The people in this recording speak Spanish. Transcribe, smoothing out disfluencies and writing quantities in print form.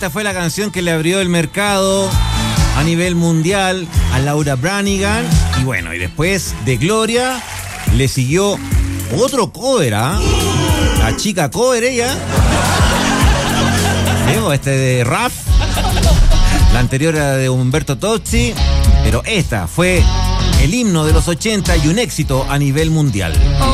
Esta fue la canción que le abrió el mercado a nivel mundial a Laura Branigan. Y bueno, y después de Gloria le siguió otro cover, ¿ah? La chica cover ella. Digo, de Raf. La anterior era de Umberto Tozzi. Pero esta fue el himno de los 80 y un éxito a nivel mundial.